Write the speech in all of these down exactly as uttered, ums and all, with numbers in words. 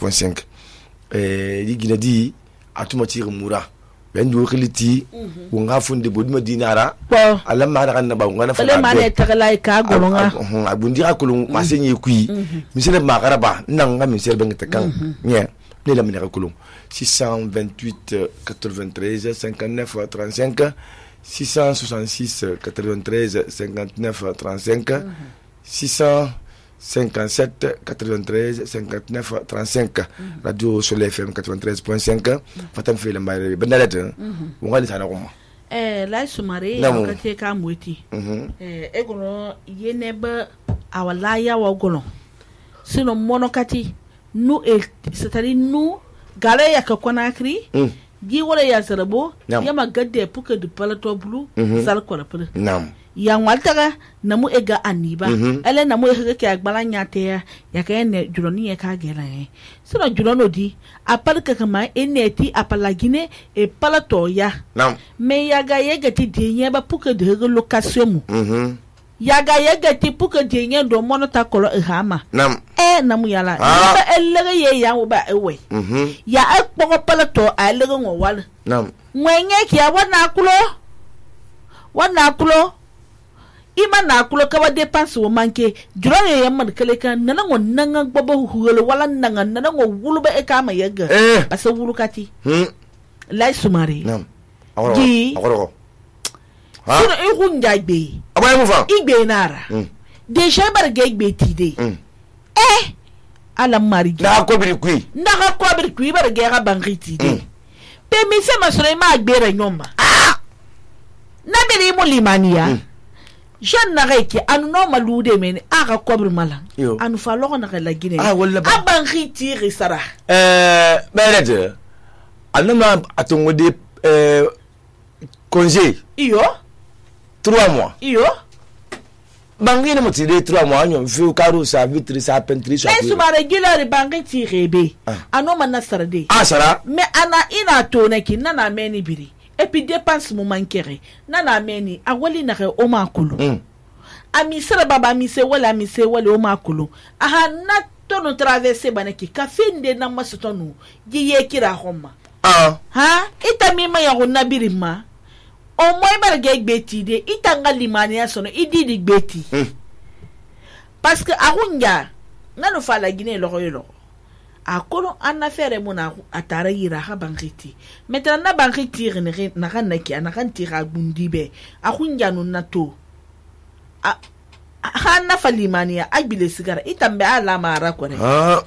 point cinq eh di gina di atuma tire mura ben do khiliti wonga funde boduma dinara ala mara kan ba ngana fa ale mane tagalay ka golonga abundi akulung masenye kui misele magaraba nanga misele bengete kan nye ne la minera kulung six cent vingt-huit quatre-vingt-treize cinquante-neuf trente-cinq six cent soixante-six quatre-vingt-treize cinquante-neuf trente-cinq six cent cinquante-sept quatre-vingt-treize cinquante-neuf trente-cinq radio Soleil F M quatre-vingt-treize point cinq fatam fe le mbay benalete wonga litana ko eh la sumare ya kate ka mweti eh egono yeneba awala ya wogolo sino monokati nous c'est-à-dire nous galé ya ka konakri gi wala ya zarabo ya magadde puka du palato blu sal ko la pala nam ya waltaga namu ega aniba ele namu ega ke agbala nyate ya ya ka ene juloni ya ka gela e sino julono di apal ka kama eneti apalagine e palato ya nam me ya ga ye gati di ba puka de location mu mhm yaga yaga ti puka di nyen do monota kolo e hama nam e namu yala ba elega ye ya wo ba ewe mhm ya e poko palato a lega ngo wal nam mwenye ki ya wana kulo wana kulo ima na kulo ka ba dépense wo manke jurone ya man kale kan nana ngo nanga gbabo huwele wala nanga nana ngo wulu ba e kama yaga eh asa wulu kati hm lai sumari nam aworo aworo ha sino e hunja be abay mu fa igbe nara déjà barga igbe tide eh ala mari na ko biri kui na ko biri kui barga ga bangi tide pe mi se masore ma agbere nyoma na biri mo limania jean na reki anu no malude men aga ko biri mala anu fa lo na la Guinée a bangi tire sara eh belede anuma atongo de euh congé iyo trois mois iyo bangi ne motide trois mois nyom fi karo sa vitre sa peinture so mais suma regular bangi tirebe ano mana sarade ah sara mais ana ina to na ki na na meni biri et puis dépense mo mankere na na meni awali na o makulu ami sara baba mi se wala mi se wala o makulu aha na to no traverser banaki ka finde na masotonu giye kira homa ah ha ita mi ma ya honna birima o moy barge gbeti de itanga limania sono ididi gbeti parce que arunja nanu fala Guinée lo yelo akolo an affaire mon atara yira ha bankiti maintenant na bankiti ne na kan ki ana kan tira bundibe arunja no nato a hanna falimania agbile sigara itambe ala mara kore ah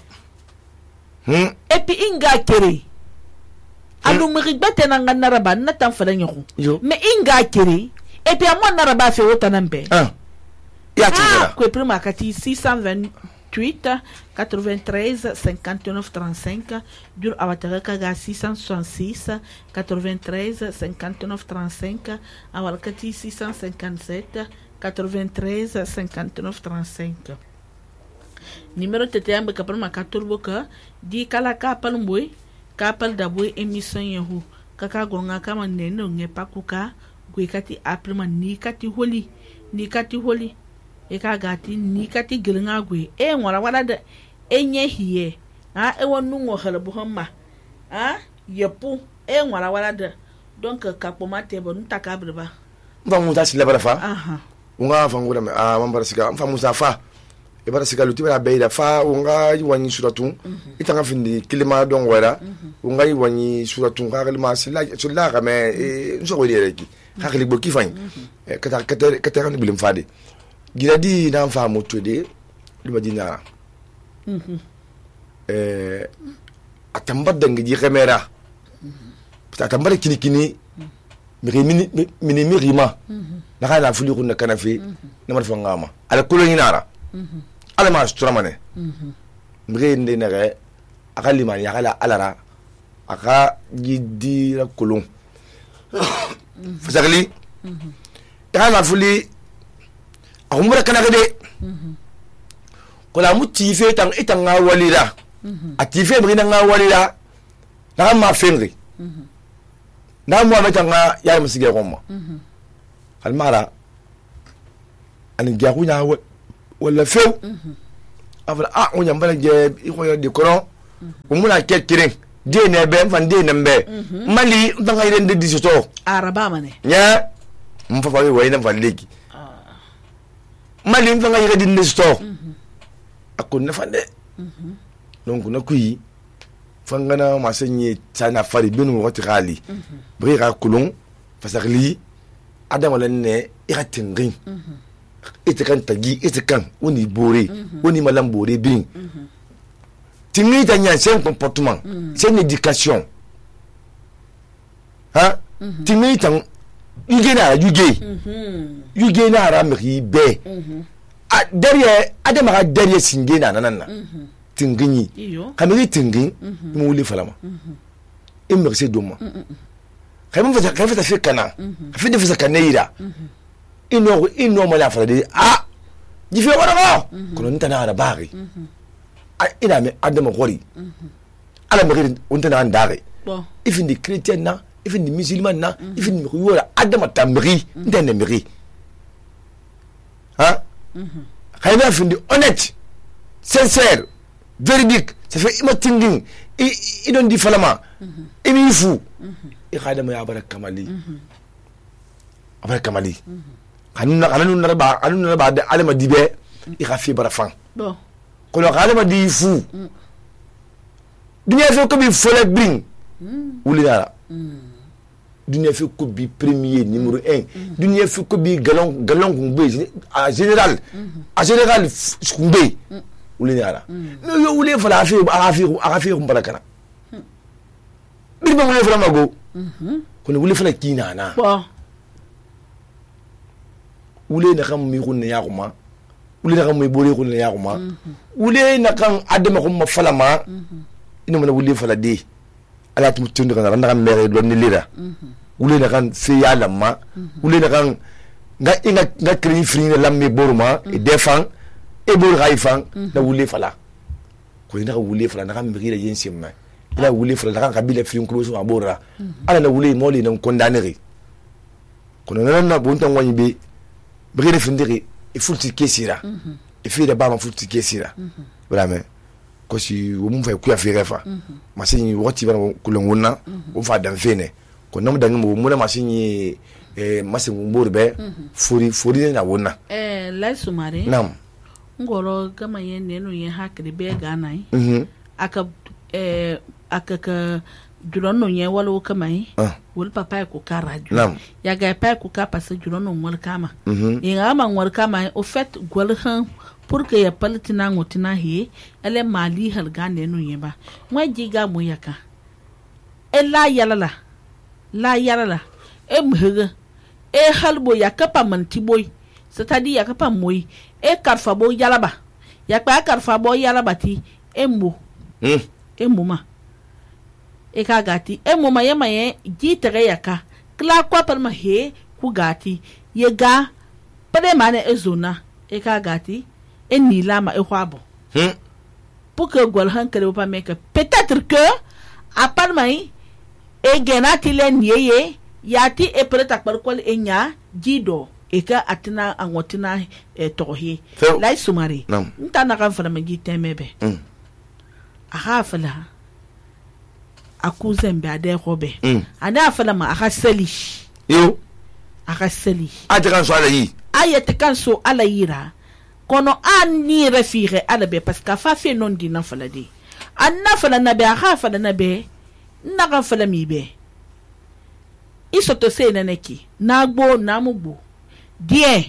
hm et puis inga kere alu mri bete na ngana ba na tan fala nyoko mais inga kiri et puis amon na ba fe wotanambe ah ya tira ko prima kati six cent vingt-huit quatre-vingt-treize cinquante-neuf trente-cinq dur avatara kaga six cent soixante-six quatre-vingt-treize cinquante-neuf trente-cinq awal kati six cent cinquante-sept quatre-vingt-treize cinquante-neuf trente-cinq numéro tetembe ka prima katurbo ka di kala ka palmboy kapal da boy émission yahu kaka gonga kama neno nge pakuka gwe kati aprima ni kati holi ni kati holi e ka gati ni kati gilnga gwe e ngora wala da enye hiye ha e wonu ngo halbu hamma ha yepu e ngora wala da donc kapoma te bon takabri ba ba mu ta sile bara fa aha unga fa ngura ah mambara sika fa musafa e bara sika luti bara beida fa unga wani suratu itanga findi kilima don wala unga wani suratu ka kalma sila sila ka me nso ko direki ka kali boki fa kata kata kata kan bilim fade giradi na fa moto de limadina eh atamba dangi di camera atamba kini kini mini mini mirima na kana fuli kunna kana fi na marfa ngama ala kuloni nara ala ma stramane mire ndé nere akali man yakala alara aka jidi la kulon fasakali kana fuli akumura kana gede kola muti fe tang itanga walira atife mire nga walira na ma fenri na mo ametanga ya musige goma almara an garunya wala few avra ah on yambala je iko de koron umuna ke kiren de ne be fan de nembe mali ndanga ire de disoto araba mane nya mfa fa we na valeki mali ndanga ire de disoto akon na fande donc na kuyi fangana masenye tsana fari binu wati gali bri ra kulon fasakli adam lanne ira tingin ite kan tagi ite kan woni bore woni malam bore bin tingi tanya c'est un comportement c'est une éducation ha tingi tang yuge na yuge yuge na ra mi be a derrière adam ra derrière singe na nanana tingini kamiri tingin mu wuli falama in merci doma kaymun fa kayfa fi kana fi de fi kanaira ino ino mala farade ah jife wala ko kono ntana na bari ina me adama gori ala me unta na ndare bon ifin di chrétien na ifin di musulman na ifin mi yora adama tamri ndene miri ha kayna fin di honnête sincère véridique ça fait imatingin i don di falama imi fu i khadama ya barak kamali barak kamali kanuna kanuna raba kanuna raba de alama dibe i khafi barafan bon ko lo alama di fu dunya fe ko bi fole bring wuli dara dunya fe ko bi premier numéro un dunya fe ko bi galon galon ngbe en général en général ngbe wuli dara no yo wuli fala afi afi afi barakana bi ba wuli fala mago ko ne wuli fala kina na bon wule na kan mi kunna ya kuma wule na kan mi bore kunna ya kuma wule na kan adama kuma falama ina mana wule fala de ala tum tundu kan randa kan mere don ni lira wule na kan fe ya lamma wule na kan nga inga nga kri fri na lamme boruma e defan e bor gaifan na wule fala ko ina wule fala na kan mi gira yin simma ila wule fala kan kabila fri ko so abora ala na wule moli na condamner ko na na bonta wani be brille findiri il faut que kesira il faut de bama faut que kesira vraiment ko si wo mu fa ku afire fa masini wati bana kulonguna o fa dan fene ko nam dan mo mu na masini eh masini mborbe furi furi na wona eh la sumare nam ngoro kama yene no ye hakri be ga nai mhm aka eh aka ka jurono nye wala kama yi wal papa ko ka radio ya ga pa ko ka pasa jurono wal kama inga ma wal kama au fait gol han pour que ya palitina ngotina hi ele mali hal gane no yeba mwa jiga mo yaka e la yalala la yalala e mhega e halbo yakapa mantiboy c'est-à-dire yakapa moy e karfa bo yalaba yakpa karfa bo yalaba ti e mo hmm e mo ma e ka gati e mo maye maye ji tere yaka kla kwa par ma he ku gati ye ga pare mane e zona e ka gati e ni la ma e hwabo hmm pour que gol han kere pa meka peut-être que a par mai e genati le nieye yati e preta par kol e nya jido e ka atina angotina e tohi lai sumari nta na kan fara magi temebe hmm aha fala akuzembe ade robe ana afala ma aka seli yo aka seli ate kan so ala yi ayete kan so ala yira kono ani refire ala be parce que fa fe non di na fala di anna fala na be aka fala na be na kan fala mi be isoto se na neki na gbo na mugbo die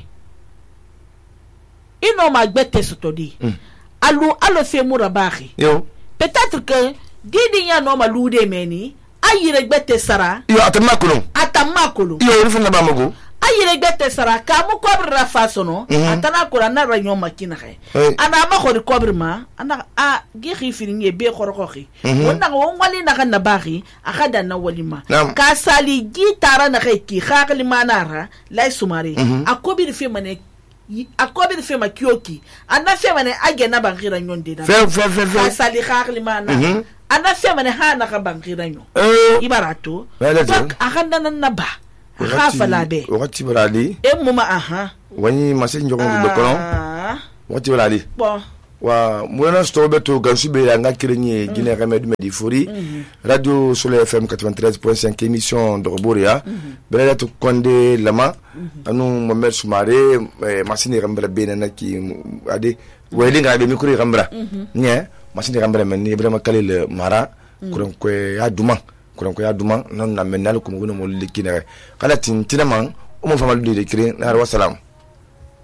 ino ma gbete soto di alu alo fe murabahi yo peut-être que didi ya no malude meni ayire gbete sara yo atamakolo atamakolo yo rifu na bamago ayire gbete sara ka mu kobra fasono atana ko na ranyo makina he ana ma ko kobra ma ana a gi firinge be khoroxi wonna won wali na kan na bari akada na walima ka sali gi tara na ki khakli manara lay sumari akobir fi mane akobir fi makioki ana fi mane age na bangira nyonde na fe fe fe ka sali khakli manara ana fi mane ha na ka bangira nyo ibarato donc akanda na ba khafa labe wakati brali e muma aha wani masenjo ko do kono wakati brali bon wa mwana stobe to gansu be nga kirenye Guinée Remède Medifori radio Soleil F M quatre-vingt-treize point cinq émission de Roboria bela to konde lama anu Mohamed Soumaré masini rambra benana ki ade wayli nga be mikuri rambra nya masini rambra men ni Ibrahima Khalil Mara kuran ko ya duma kuran ko ya duma non na menal ko mo no mo likine kala tin tinaman o mo famal de kire na wa salam